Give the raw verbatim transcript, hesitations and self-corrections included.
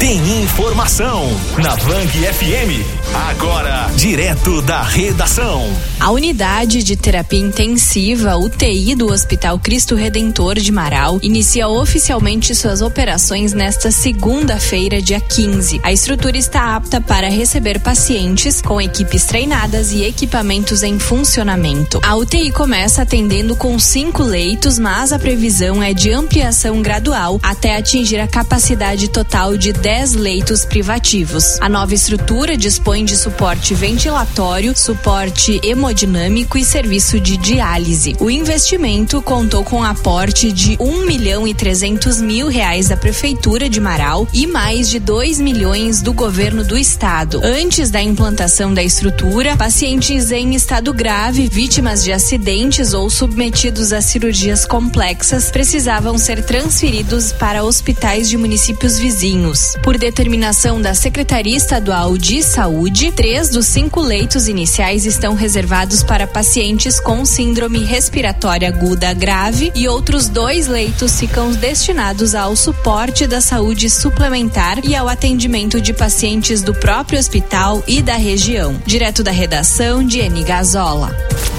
Tem informação na Bang F M. Agora, direto da redação. A unidade de terapia intensiva U T I do Hospital Cristo Redentor de Marau inicia oficialmente suas operações nesta segunda-feira, dia quinze. A estrutura está apta para receber pacientes com equipes treinadas e equipamentos em funcionamento. A U T I começa atendendo com cinco leitos, mas a previsão é de ampliação gradual até atingir a capacidade total de dez leitos privativos. A nova estrutura dispõe de suporte ventilatório, suporte hemodinâmico e serviço de diálise. O investimento contou com aporte de um milhão e trezentos mil reais da Prefeitura de Marau e mais de dois milhões do governo do estado. Antes da implantação da estrutura, pacientes em estado grave, vítimas de acidentes ou submetidos a cirurgias complexas precisavam ser transferidos para hospitais de municípios vizinhos. Por determinação da Secretaria Estadual de Saúde, três dos cinco leitos iniciais estão reservados para pacientes com síndrome respiratória aguda grave e outros dois leitos ficam destinados ao suporte da saúde suplementar e ao atendimento de pacientes do próprio hospital e da região. Direto da redação, Diene Gazola.